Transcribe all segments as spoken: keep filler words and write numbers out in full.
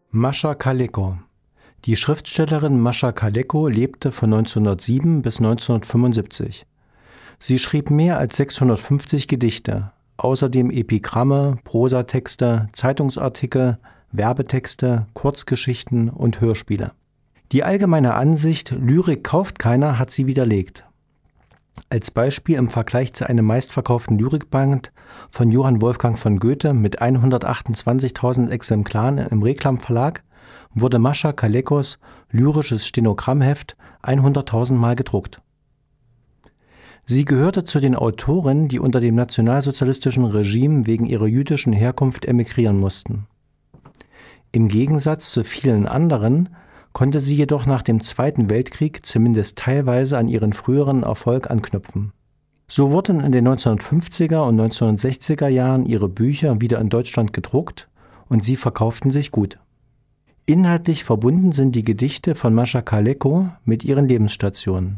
Mascha Kaleko. Die Schriftstellerin Mascha Kaleko lebte von neunzehnhundertsieben bis neunzehnhundertfünfundsiebzig. Sie schrieb mehr als sechshundertfünfzig Gedichte, außerdem Epigramme, Prosatexte, Zeitungsartikel, Werbetexte, Kurzgeschichten und Hörspiele. Die allgemeine Ansicht, Lyrik kauft keiner, hat sie widerlegt. Als Beispiel im Vergleich zu einem meistverkauften Lyrikband von Johann Wolfgang von Goethe mit hundertachtundzwanzigtausend Exemplaren im Reclam Verlag wurde Mascha Kalekos lyrisches Stenogrammheft hunderttausend Mal gedruckt. Sie gehörte zu den Autoren, die unter dem nationalsozialistischen Regime wegen ihrer jüdischen Herkunft emigrieren mussten. Im Gegensatz zu vielen anderen konnte sie jedoch nach dem Zweiten Weltkrieg zumindest teilweise an ihren früheren Erfolg anknüpfen. So wurden in den neunzehnhundertfünfziger und neunzehnhundertsechziger Jahren ihre Bücher wieder in Deutschland gedruckt und sie verkauften sich gut. Inhaltlich verbunden sind die Gedichte von Mascha Kaleko mit ihren Lebensstationen.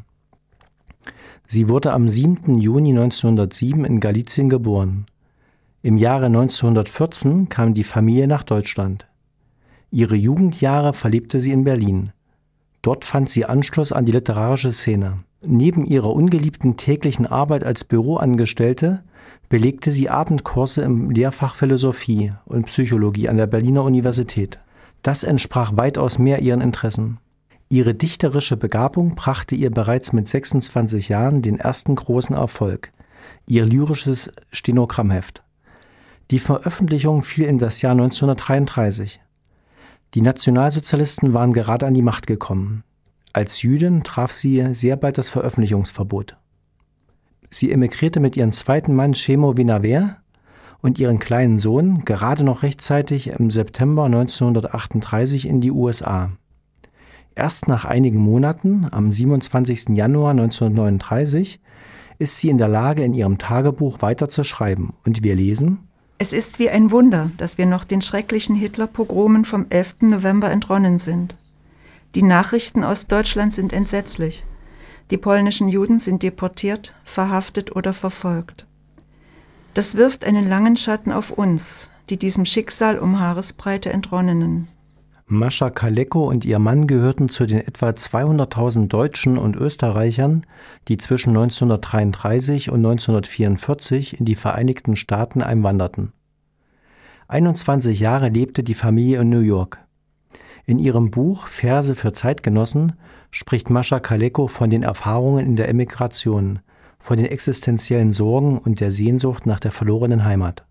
Sie wurde am siebten Juni neunzehnhundertsieben in Galizien geboren. Im Jahre neunzehnhundertvierzehn kam die Familie nach Deutschland. Ihre Jugendjahre verlebte sie in Berlin. Dort fand sie Anschluss an die literarische Szene. Neben ihrer ungeliebten täglichen Arbeit als Büroangestellte belegte sie Abendkurse im Lehrfach Philosophie und Psychologie an der Berliner Universität. Das entsprach weitaus mehr ihren Interessen. Ihre dichterische Begabung brachte ihr bereits mit sechsundzwanzig Jahren den ersten großen Erfolg, ihr lyrisches Stenogrammheft. Die Veröffentlichung fiel in das Jahr neunzehnhundertdreiunddreißig. Die Nationalsozialisten waren gerade an die Macht gekommen. Als Jüdin traf sie sehr bald das Veröffentlichungsverbot. Sie emigrierte mit ihrem zweiten Mann Shemo Vinaver und ihren kleinen Sohn gerade noch rechtzeitig im September neunzehnhundertachtunddreißig in die U S A. Erst nach einigen Monaten, am siebenundzwanzigsten Januar neunzehnhundertneununddreißig, ist sie in der Lage, in ihrem Tagebuch weiter zu schreiben. Und wir lesen: Es ist wie ein Wunder, dass wir noch den schrecklichen Hitlerpogromen vom elften November entronnen sind. Die Nachrichten aus Deutschland sind entsetzlich. Die polnischen Juden sind deportiert, verhaftet oder verfolgt. Das wirft einen langen Schatten auf uns, die diesem Schicksal um Haaresbreite Entronnenen. Mascha Kaleko und ihr Mann gehörten zu den etwa zweihunderttausend Deutschen und Österreichern, die zwischen neunzehnhundertdreiunddreißig und neunzehnhundertvierundvierzig in die Vereinigten Staaten einwanderten. einundzwanzig Jahre lebte die Familie in New York. In ihrem Buch Verse für Zeitgenossen spricht Mascha Kaleko von den Erfahrungen in der Emigration, von den existenziellen Sorgen und der Sehnsucht nach der verlorenen Heimat.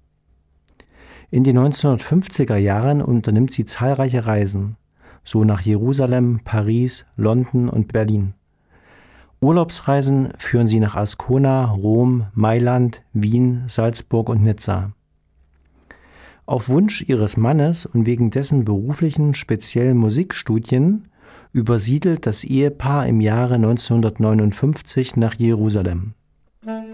In den neunzehnhundertfünfziger Jahren unternimmt sie zahlreiche Reisen, so nach Jerusalem, Paris, London und Berlin. Urlaubsreisen führen sie nach Ascona, Rom, Mailand, Wien, Salzburg und Nizza. Auf Wunsch ihres Mannes und wegen dessen beruflichen speziellen Musikstudien übersiedelt das Ehepaar im Jahre neunzehnhundertneunundfünfzig nach Jerusalem.